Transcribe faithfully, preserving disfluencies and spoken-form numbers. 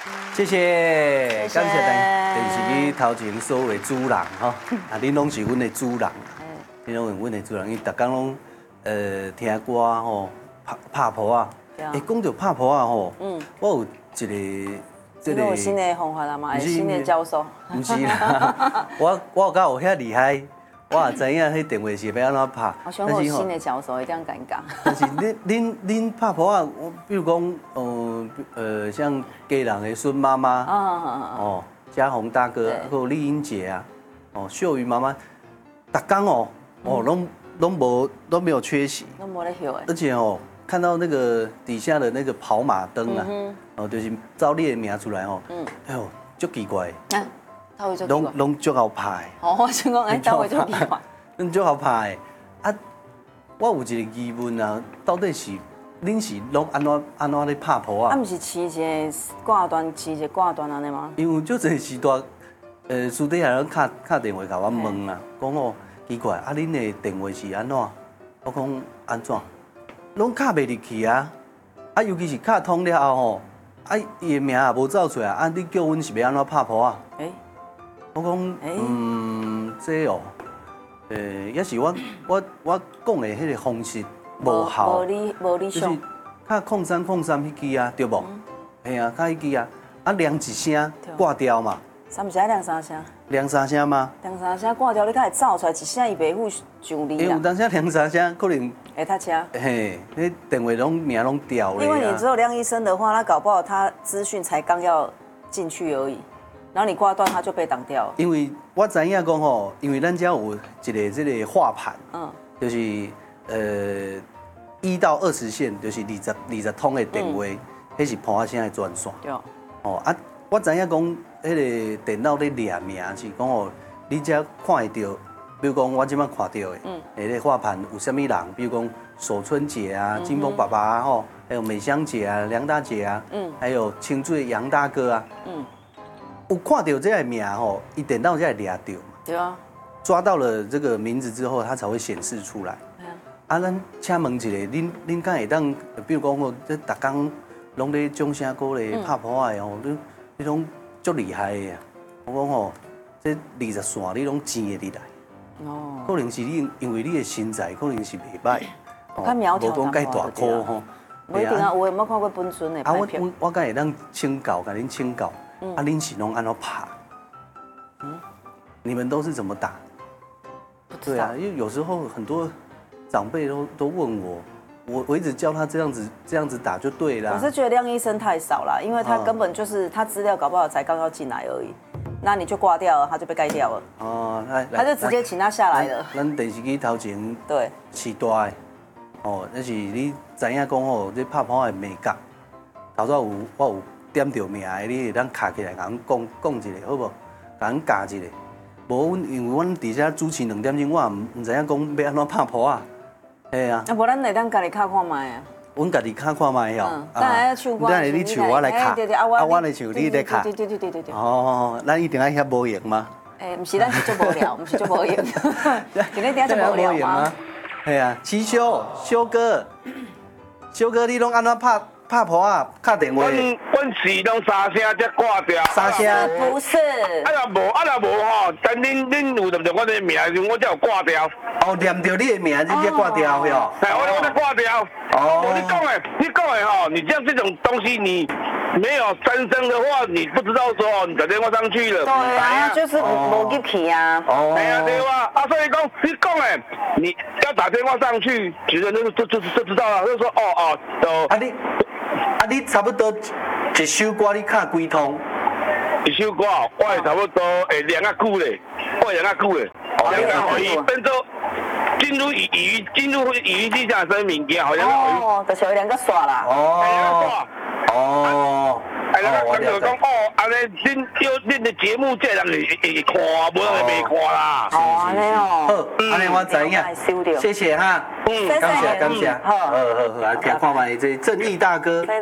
谢谢，感谢咱电视机头前所有的主人吼，啊，恁拢是阮的主人，恁拢是阮的主人，伊逐工拢呃听歌吼，拍拍婆啊，哎，讲到拍婆啊吼，嗯，我有一个。 这个有新的方法啦嘛，新的教授。 唔是啦，我我有甲有遐厉害，我也知影迄电话是要安怎拍。 我想有新的教授会这样尴尬。 但是恁恁恁拍婆啊，比如讲，呃呃，像家人的孙妈妈，哦，嘉宏大哥，还有丽英姐啊，哦，秀瑜妈妈，逐工哦，哦，拢拢无都没有缺席， 都无咧休诶。 而且哦。看到那个底下的那个跑马灯啊，哦，就是照你的名出来哦，哎呦，足奇怪， 啊，他会足奇怪， 拢拢足好拍。 哦，我想讲，哎，他会足奇怪， 拢足好拍。啊，我有一个疑问啊，到底是恁是拢安怎安怎咧拍婆啊？ 啊，毋是饲一个挂断，饲一个挂断安尼吗？ 因为足侪时段，呃，私底下人敲敲电话甲我问啊，讲哦，奇怪，啊，恁的电话是安怎？我讲安怎？拢敲袂入去啊！啊，尤其是敲通了后吼，啊，伊的名也无走出来，啊，你叫阮是要安怎拍婆啊？诶，我讲，嗯，这哦，诶，也是我我我讲的迄个方式无效， 无理无理想， 敲空三空三迄支啊，对无？嘿啊，敲迄支啊，啊亮一声挂掉嘛。 三声亮三声。 亮三声吗？ 亮三声挂掉，你才会走出来，一声伊袂赴上你啦。 有当时亮三声，可能会塞车。 嘿，那电话拢名拢掉了。 因为你只有亮一声的话，他搞不好他资讯才刚要进去而已，然后你挂断，他就被挡掉了。 因为我知影讲吼，因为咱家有一个这个画盘，嗯，就是呃一到二十线，就是二十二十通的电话，迄是盘声的专线。对。哦啊，我知影讲。迄个电脑咧列名是讲哦，你只看会到，比如讲我即摆看到的，嗯，迄个画盘有啥物人，比如讲守春姐啊、金峰爸爸啊吼，还有美香姐啊、梁大姐啊，嗯，还有清水杨大哥啊，嗯，有看到这个名吼，伊电脑才会列到嘛， 对啊， 抓到了这个名字之后，它才会显示出来。啊，咱请问一下，恁恁敢会当，比如讲哦，这逐工拢咧种啥歌咧拍破的哦，你你拢。足厉害的啊！我讲吼，这二十线你拢钱会入来，哦，可能是你因为你的身材可能是袂歹， 较苗条， 无讲介大颗吼。 我一定啊，有诶，冇看过本尊的啊，我我我敢会当请教，甲恁请教，啊，恁是拢安怎拍？嗯，你们都是怎么打？对啊，因为有时候很多长辈都都问我。我我一直教他这样子这样子打就对了。 我是觉得亮医生太少了，因为他根本就是他资料搞不好才刚要进来而已，那你就挂掉了，他就被盖掉了。哦，来，他就直接请他下来了。 咱电视机头前对时代的，哦，那是你知影讲哦，这拍破的美感。头早有我有点到名的，你会当卡起来，甲阮讲讲一下好无？甲阮教一下。无阮因为阮伫遮主持两点钟，我唔唔知影讲要安怎拍破啊。嘿啊！ 啊，无咱来当家己敲看卖啊。 阮家己敲看卖吼。 嗯。等下唱歌。 等下你唱我来敲。 对对啊， 我来唱你来敲。 对对对对对对。 哦，咱一定要遐无闲吗？ 诶，唔是，咱是做无聊，唔是做无闲。今日点做无聊吗？ 系啊，七修修哥，修哥你拢安怎拍拍婆啊？敲电话。阮阮是拢三声才挂掉。 三声？ 不是。 啊若无啊若无吼，等恁恁有念着我的名，我才有挂掉。 哦，念着你的名，你才挂掉哟。 哎，我我才挂掉。哦。你讲的，你讲的吼，你像这种东西，你没有三声的话，你不知道说你打电话上去了。 对啊，就是无入去啊。 哦。哎呀，对吧？啊，所以讲你讲的，你要打电话上去，其实就就就就知道了，就说哦哦哦。 啊你啊你差不多一首歌你敲几通？ 一首歌，我会差不多会练啊久咧，我会练啊久咧，练啊可以变做进入语语进入语气下声物件，好像哦，就是有两个刷啦。 哦。 哦。 哎，那个人就讲哦，安尼恁有恁的节目，这人会会看，无人会袂看啦。 哦，安尼哦。 好，安尼我知影。谢谢哈。嗯，感谢感谢。好，好好好，来听看卖这正义大哥。